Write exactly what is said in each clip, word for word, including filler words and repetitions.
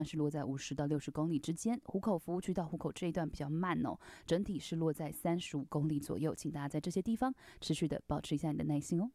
是落在五十到六十公里之间，湖口服务区到湖口这一段比较慢哦，整体是落在三十五公里左右，请大家在这些地方持续的保持一下你的耐心哦。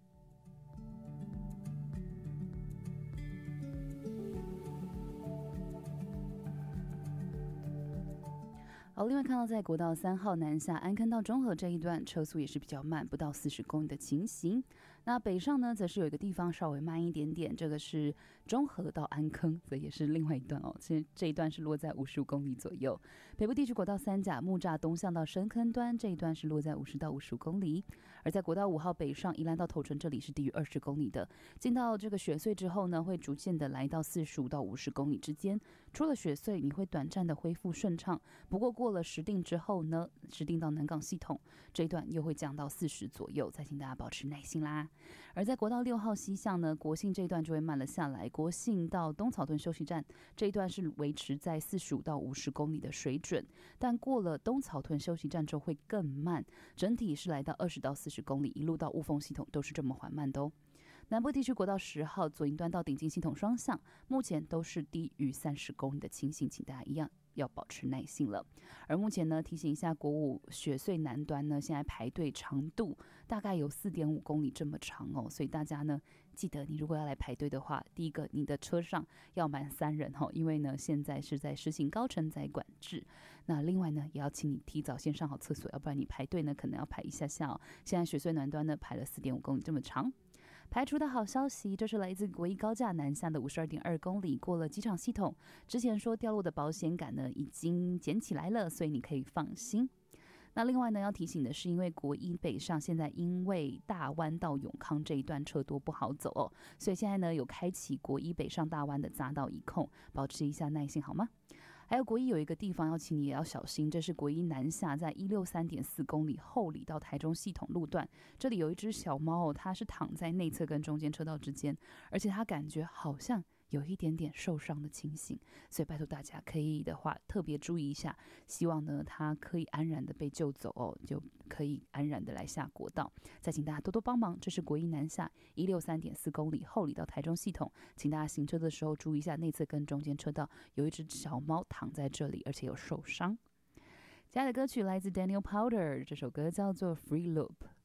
好，另外看到在国道三号南下安坑到中和这一段车速也是比较慢，不到四十公里的情形。那北上呢，则是有一个地方稍微慢一点点，这个是中和到安坑，所以也是另外一段哦。其实这一段是落在五十五公里左右。北部地区国道三甲木栅东向到深坑端这一段是落在五十到五十五公里，而在国道五号北上宜兰到头城这里是低于二十公里的。进到这个雪隧之后呢，会逐渐的来到四十五到五十公里之间。出了雪隧，你会短暂的恢复顺畅，不过过过了石碇之后呢，石碇到南港系统这一段又会降到四十左右，再请大家保持耐心啦。而在国道六号西向呢，国信这一段就会慢了下来，国信到东草屯休息站这一段是维持在四十五到五十公里的水准，但过了东草屯休息站之后会更慢，整体是来到二十到四十公里，一路到雾峰系统都是这么缓慢的哦。南部地区国道十号左营端到顶进系统双向，目前都是低于三十公里的情形，请大家一样要保持耐心了。而目前呢，提醒一下国五雪隧南端呢，现在排队长度大概有 四点五公里这么长哦，所以大家呢记得，你如果要来排队的话，第一个你的车上要满三人哦，因为呢现在是在实行高承载管制。那另外呢，也要请你提早先上好厕所，要不然你排队呢可能要排一下下哦。现在雪隧南端呢排了 四点五公里这么长。排除的好消息，这是来自国一高架南下的 五十二点二公里，过了机场系统。之前说掉落的保险杆呢，已经捡起来了，所以你可以放心。那另外呢，要提醒的是，因为国一北上现在因为大湾到永康这一段车多不好走哦，所以现在呢有开启国一北上大湾的匝道一控，保持一下耐心好吗？还有国一有一个地方要请你也要小心，这是国一南下在一百六十三点四公里后里到台中系统路段，这里有一只小猫哦，它是躺在内侧跟中间车道之间，而且它感觉好像有一点点受伤的情形，所以拜托大家可以的话特别注意一下，希望呢它可以安然的被救走哦，就可以安然的来下国道。再请大家多多帮忙，这是国一南下一百六十三点四公里后里到台中系统，请大家行车的时候注意一下内侧跟中间车道有一只小猫躺在这里，而且有受伤。接下来的歌曲来自 Daniel Powder， 这首歌叫做 Free Loop。